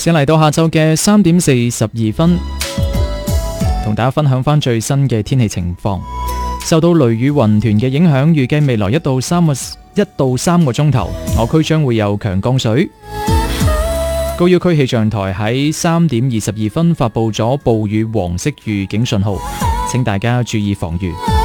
時間嚟到下晝嘅3點42分，同大家分享翻最新嘅天氣情況。受到雷雨雲團嘅影響，預計未來1到3個鐘頭，我區將會有強降水。高要區氣象台喺3點22分發佈咗暴雨黃色預警信號，請大家注意防禦。